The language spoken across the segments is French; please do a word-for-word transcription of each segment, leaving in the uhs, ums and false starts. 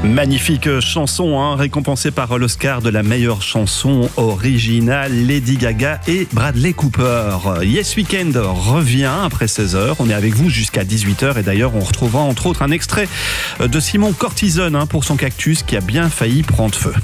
Magnifique chanson, hein, récompensée par l'Oscar de la meilleure chanson originale, Lady Gaga et Bradley Cooper. Yes Weekend revient après seize heures. On est avec vous jusqu'à dix-huit heures et d'ailleurs on retrouvera entre autres un extrait de Simon Cortisone hein, pour son cactus qui a bien failli prendre feu.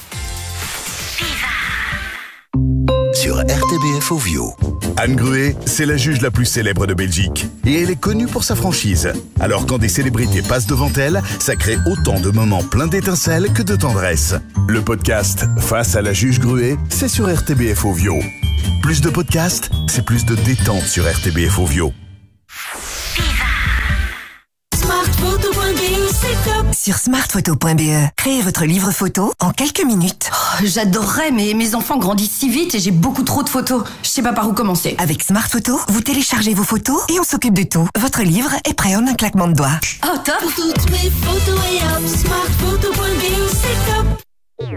Sur R T B F Ovio. Anne Gruet, c'est la juge la plus célèbre de Belgique. Et elle est connue pour sa franchise. Alors quand des célébrités passent devant elle, ça crée autant de moments pleins d'étincelles que de tendresse. Le podcast Face à la juge Gruet, c'est sur R T B F Ovio. Plus de podcasts, c'est plus de détente sur R T B F Ovio. Sur smartphoto point b e, créez votre livre photo en quelques minutes. Oh, j'adorerais, mais mes enfants grandissent si vite et j'ai beaucoup trop de photos. Je sais pas par où commencer. Avec Smartphoto, vous téléchargez vos photos et on s'occupe de tout. Votre livre est prêt en un claquement de doigts. Oh, top! Pour toutes mes photos et hop, smartphoto point b e, c'est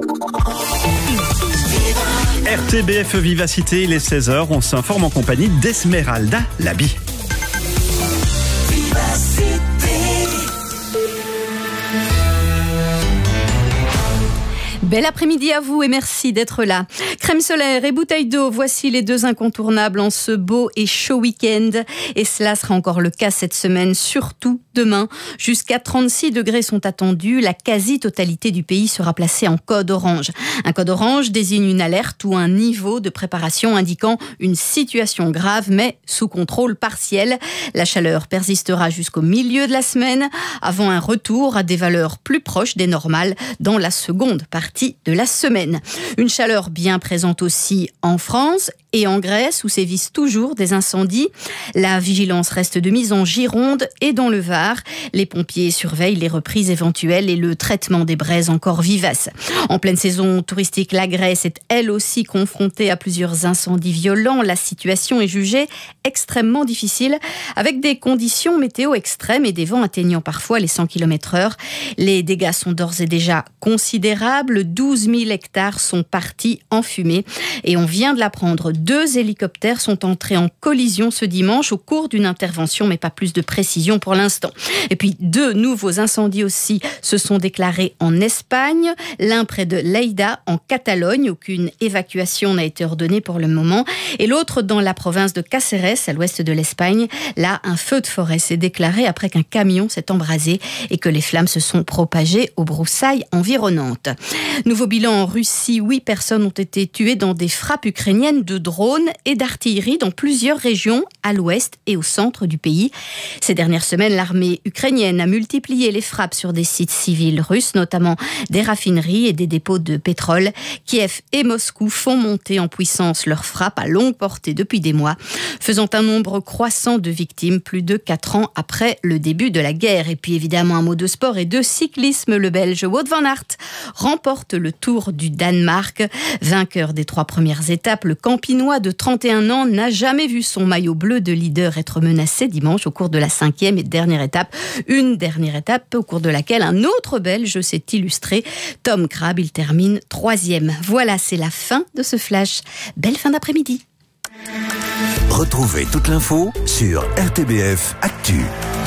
top! R T B F Vivacité, il est seize heures, on s'informe en compagnie d'Esmeralda Labi. Bel après-midi à vous et merci d'être là. Crème solaire et bouteille d'eau, voici les deux incontournables en ce beau et chaud week-end. Et cela sera encore le cas cette semaine, surtout demain. Jusqu'à trente-six degrés sont attendus. La quasi-totalité du pays sera placée en code orange. Un code orange désigne une alerte ou un niveau de préparation indiquant une situation grave, mais sous contrôle partiel. La chaleur persistera jusqu'au milieu de la semaine, avant un retour à des valeurs plus proches des normales dans la seconde partie de la semaine. Une chaleur bien présente aussi en France et en Grèce où sévissent toujours des incendies. La vigilance reste de mise en Gironde et dans le Var. Les pompiers surveillent les reprises éventuelles et le traitement des braises encore vivaces. En pleine saison touristique, la Grèce est elle aussi confrontée à plusieurs incendies violents. La situation est jugée extrêmement difficile avec des conditions météo extrêmes et des vents atteignant parfois les cent kilomètres heure. Les dégâts sont d'ores et déjà considérables. douze mille hectares sont partis en fumée. Et on vient de l'apprendre, deux hélicoptères sont entrés en collision ce dimanche au cours d'une intervention, mais pas plus de précision pour l'instant. Et puis, deux nouveaux incendies aussi se sont déclarés en Espagne. L'un près de Lleida, en Catalogne. Aucune évacuation n'a été ordonnée pour le moment. Et l'autre dans la province de Cáceres, à l'ouest de l'Espagne. Là, un feu de forêt s'est déclaré après qu'un camion s'est embrasé et que les flammes se sont propagées aux broussailles environnantes. Nouveau bilan en Russie, huit personnes ont été tuées dans des frappes ukrainiennes de drones et d'artillerie dans plusieurs régions à l'ouest et au centre du pays. Ces dernières semaines, l'armée ukrainienne a multiplié les frappes sur des sites civils russes, notamment des raffineries et des dépôts de pétrole. Kiev et Moscou font monter en puissance leurs frappes à longue portée depuis des mois, faisant un nombre croissant de victimes plus de quatre ans après le début de la guerre. Et puis évidemment un mot de sport et de cyclisme. Le Belge Wout van Aert remporte le Tour du Danemark. Vainqueur des trois premières étapes, le Campinois de trente et un ans n'a jamais vu son maillot bleu de leader être menacé dimanche au cours de la cinquième et dernière étape. Une dernière étape au cours de laquelle un autre Belge s'est illustré, Tom Crabb. Il termine troisième. Voilà, c'est la fin de ce flash. Belle fin d'après-midi. Retrouvez toute l'info sur R T B F Actu.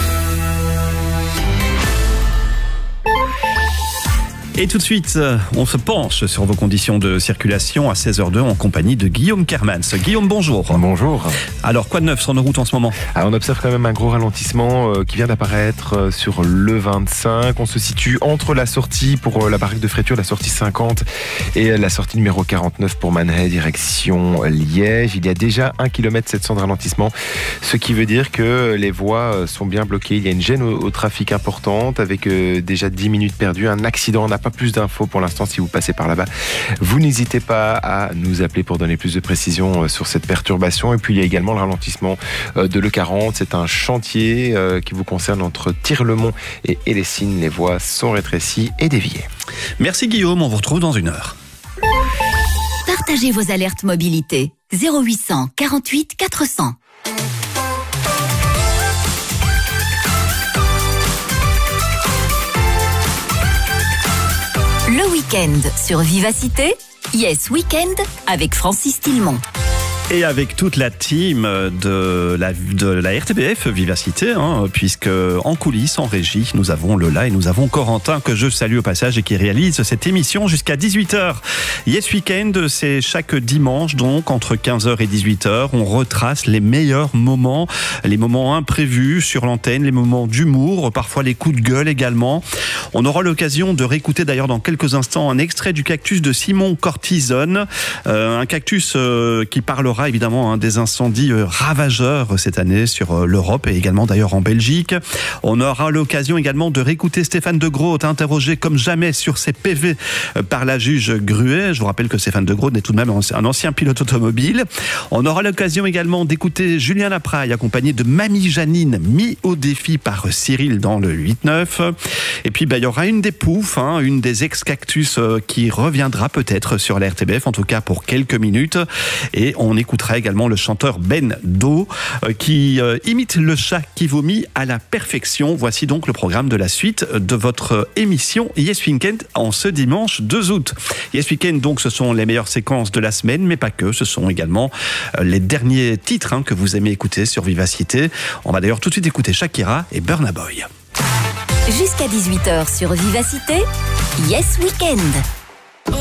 Et tout de suite, on se penche sur vos conditions de circulation à seize heures deux en compagnie de Guillaume Kermans. Guillaume, bonjour. Bonjour. Alors, quoi de neuf sur nos routes en ce moment ? Alors, on observe quand même un gros ralentissement euh, qui vient d'apparaître euh, sur le vingt-cinq. On se situe entre la sortie pour euh, la barrique de Fréture, la sortie cinquante, et la sortie numéro quarante-neuf pour Manhay, direction Liège. Il y a déjà un kilomètre sept cents de ralentissement, ce qui veut dire que les voies sont bien bloquées. Il y a une gêne au, au trafic importante avec euh, déjà dix minutes perdues. Un accident n'a pas plus d'infos pour l'instant si vous passez par là-bas. Vous n'hésitez pas à nous appeler pour donner plus de précisions sur cette perturbation. Et puis il y a également le ralentissement de l'E quarante. C'est un chantier qui vous concerne entre Tir-le-Mont et Hellessines. Les voies sont rétrécies et déviées. Merci Guillaume, on vous retrouve dans une heure. Partagez vos alertes mobilité. zéro huit cent quarante-huit quatre cents. Le week-end sur Vivacité, Yes Weekend avec Francis Tilmont. Et avec toute la team de la, de la R T B F Vivacité, hein, puisque en coulisses, en régie, nous avons Lola et nous avons Corentin, que je salue au passage et qui réalise cette émission jusqu'à dix-huit heures. Yes Weekend, c'est chaque dimanche, donc entre quinze heures et dix-huit heures. On retrace les meilleurs moments, les moments imprévus sur l'antenne, les moments d'humour, parfois les coups de gueule également. On aura l'occasion de réécouter d'ailleurs dans quelques instants un extrait du cactus de Simon Cortisone, euh, un cactus euh, qui parlera évidemment hein, des incendies euh, ravageurs cette année sur euh, l'Europe et également d'ailleurs en Belgique. On aura l'occasion également de réécouter Stéphane de Groot, interrogé comme jamais sur ses P V euh, par la juge Gruet. Je vous rappelle que Stéphane de Groot est tout de même un ancien pilote automobile. On aura l'occasion également d'écouter Julien Lapraille accompagné de Mamie Janine, mis au défi par Cyril dans le huit neuf. Et puis bah, il y aura une des poufs, hein, une des ex-cactus euh, qui reviendra peut-être sur la R T B F, en tout cas pour quelques minutes. Et on écoutera également le chanteur Ben Do euh, qui euh, imite le chat qui vomit à la perfection. Voici donc le programme de la suite de votre émission Yes Weekend en ce dimanche deux août. Yes Weekend, donc, ce sont les meilleures séquences de la semaine, mais pas que. Ce sont également euh, les derniers titres hein, que vous aimez écouter sur Vivacité. On va d'ailleurs tout de suite écouter Shakira et Burna Boy. Jusqu'à dix-huit heures sur Vivacité, Yes Weekend.